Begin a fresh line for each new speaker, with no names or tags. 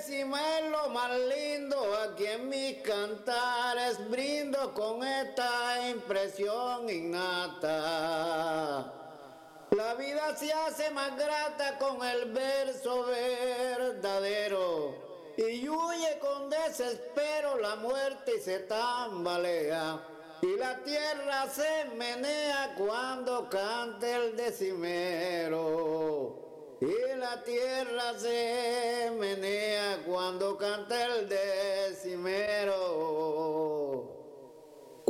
décima es lo más lindo, aquí en mis cantares brindo con esta impresión innata. La vida se hace más grata con el verso verdadero y huye con desespero la muerte y se tambalea. Y la tierra se menea cuando canta el decimero. Y la tierra se menea cuando canta el decimero.